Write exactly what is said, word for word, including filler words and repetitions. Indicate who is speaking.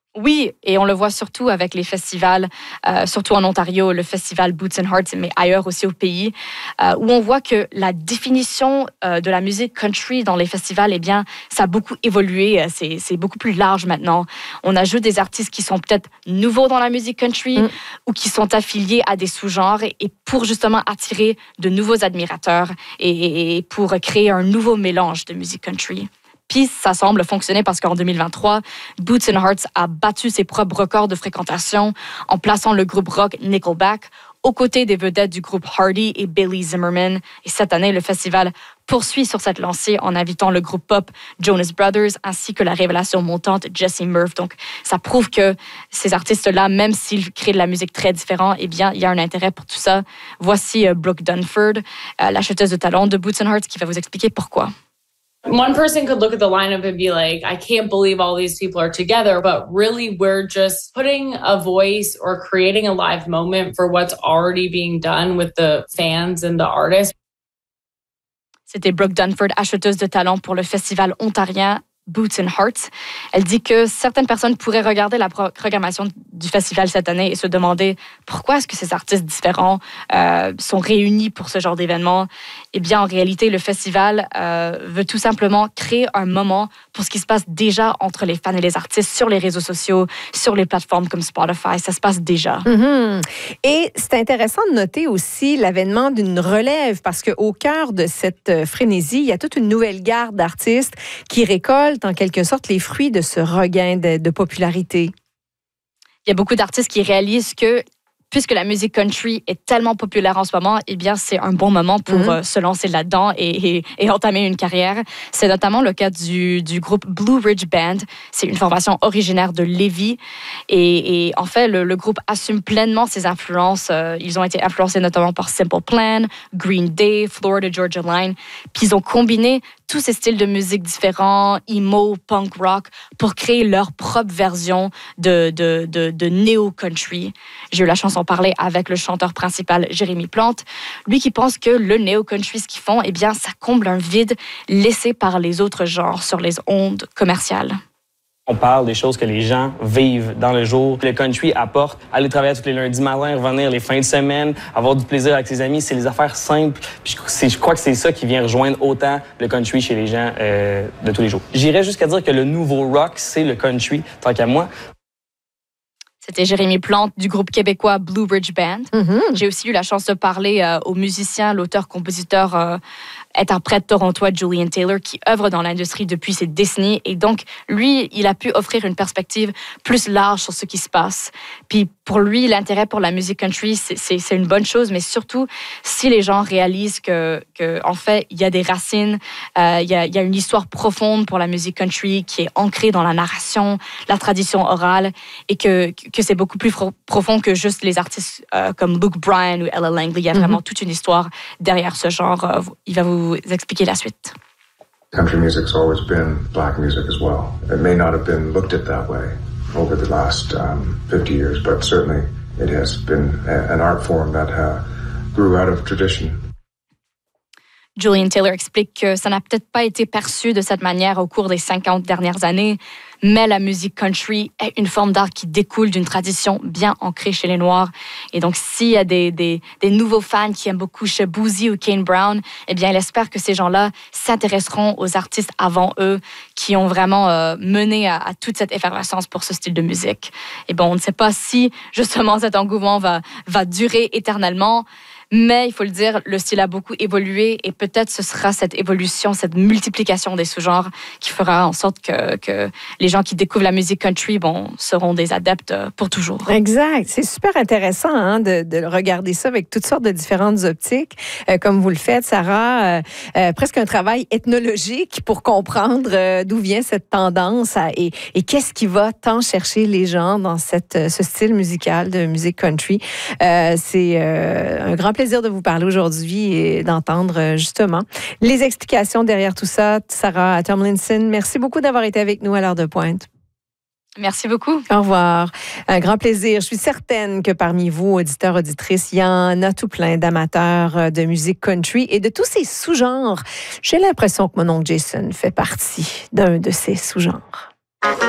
Speaker 1: Oui, et on le voit surtout avec les festivals, euh, surtout en Ontario, le festival Boots and Hearts, mais ailleurs aussi au pays, euh, où on voit que la définition euh, de la musique country dans les festivals, eh bien, ça a beaucoup évolué. C'est, c'est beaucoup plus large maintenant. On ajoute des artistes qui sont peut-être nouveaux dans la musique country mm. ou qui sont affiliés à des sous-genres et, et pour justement attirer de nouveaux admirateurs et, et pour créer un nouveau mélange de musique country. Puis ça semble fonctionner parce qu'en deux mille vingt-trois, Boots and Hearts a battu ses propres records de fréquentation en plaçant le groupe rock Nickelback aux côtés des vedettes du groupe Hardy et Billy Zimmerman. Et cette année, le festival poursuit sur cette lancée en invitant le groupe pop Jonas Brothers ainsi que la révélation montante Jessie Murph. Donc, ça prouve que ces artistes-là, même s'ils créent de la musique très différente, eh bien, il y a un intérêt pour tout ça. Voici euh, Brooke Dunford, euh, l'acheteuse de talons de Boots and Hearts, qui va vous expliquer pourquoi.
Speaker 2: One person could look at the lineup and be like, I can't believe all these people are together, but really we're just putting a voice or creating a live moment for what's already being done with the fans and the artists.
Speaker 1: C'était Brooke Dunford, acheteuse de talents pour le festival ontarien Boots and Hearts. Elle dit que certaines personnes pourraient regarder la programmation du festival cette année et se demander pourquoi est-ce que ces artistes différents euh, sont réunis pour ce genre d'événement. Eh bien, en réalité, le festival euh, veut tout simplement créer un moment pour ce qui se passe déjà entre les fans et les artistes sur les réseaux sociaux, sur les plateformes comme Spotify. Ça se passe déjà.
Speaker 3: Mm-hmm. Et c'est intéressant de noter aussi l'avènement d'une relève parce qu'au cœur de cette frénésie, il y a toute une nouvelle garde d'artistes qui récoltent en quelque sorte les fruits de ce regain de, de popularité.
Speaker 1: Il y a beaucoup d'artistes qui réalisent que puisque la musique country est tellement populaire en ce moment, eh bien, c'est un bon moment pour mm-hmm. euh, se lancer là-dedans et, et, et entamer une carrière. C'est notamment le cas du, du groupe Blue Ridge Band. C'est une formation originaire de Lévis. Et, et en fait, le, le groupe assume pleinement ses influences. Euh, ils ont été influencés notamment par Simple Plan, Green Day, Florida Georgia Line. Puis ils ont combiné tous ces styles de musique différents, emo, punk rock, pour créer leur propre version de, de, de, de néo-country. J'ai eu la chance d'en parler avec le chanteur principal, Jérémy Plante. Lui qui pense que le néo-country, ce qu'ils font, eh bien, ça comble un vide laissé par les autres genres sur les ondes commerciales.
Speaker 4: On parle des choses que les gens vivent dans le jour. Le country apporte aller travailler tous les lundis matin, revenir les fins de semaine, avoir du plaisir avec ses amis. C'est les affaires simples. Puis je, je crois que c'est ça qui vient rejoindre autant le country chez les gens euh, de tous les jours. J'irais jusqu'à dire que le nouveau rock, c'est le country, tant qu'à moi.
Speaker 1: C'était Jérémy Plante du groupe québécois Blue Ridge Band. Mm-hmm. J'ai aussi eu la chance de parler euh, au musicien, l'auteur, compositeur, euh, interprète torontois Julian Taylor qui œuvre dans l'industrie depuis ces décennies. Et donc, lui, il a pu offrir une perspective plus large sur ce qui se passe. Puis pour lui, l'intérêt pour la musique country, c'est, c'est, c'est une bonne chose, mais surtout si les gens réalisent que, que en fait, il y a des racines, euh, il y a, il y a une histoire profonde pour la musique country qui est ancrée dans la narration, la tradition orale, et que, que c'est beaucoup plus fro- profond que juste les artistes euh, comme Luke Bryan ou Ella Langley. Il y a vraiment mm-hmm. toute une histoire derrière ce genre. Euh, il va vous expliquer la suite.
Speaker 5: Country music's always been black music as well. It may not have been looked at that way over the last um, fifty years, but certainly it has been a, an art form that uh, grew out of tradition.
Speaker 1: Julian Taylor explique que ça n'a peut-être pas été perçu de cette manière au cours des cinquante dernières années, mais la musique country est une forme d'art qui découle d'une tradition bien ancrée chez les Noirs. Et donc, s'il y a des, des, des nouveaux fans qui aiment beaucoup Shaboozey ou Kane Brown, eh bien, il espère que ces gens-là s'intéresseront aux artistes avant eux qui ont vraiment euh, mené à, à toute cette effervescence pour ce style de musique. Et bon, on ne sait pas si, justement, cet engouement va, va durer éternellement. Mais il faut le dire, le style a beaucoup évolué et peut-être ce sera cette évolution, cette multiplication des sous-genres qui fera en sorte que, que les gens qui découvrent la musique country bon, seront des adeptes pour toujours.
Speaker 3: Exact. C'est super intéressant hein, de, de regarder ça avec toutes sortes de différentes optiques. Euh, comme vous le faites, Sarah, euh, euh, presque un travail ethnologique pour comprendre euh, d'où vient cette tendance à, et, et qu'est-ce qui va tant chercher les gens dans cette, ce style musical de musique country. Euh, c'est euh, un grand plaisir plaisir de vous parler aujourd'hui et d'entendre justement les explications derrière tout ça. Sarah Tomlinson, merci beaucoup d'avoir été avec nous à l'heure de pointe.
Speaker 1: Merci beaucoup.
Speaker 3: Au revoir. Un grand plaisir. Je suis certaine que parmi vous, auditeurs, auditrices, il y en a tout plein d'amateurs de musique country et de tous ces sous-genres. J'ai l'impression que mon oncle Jason fait partie d'un de ces sous-genres.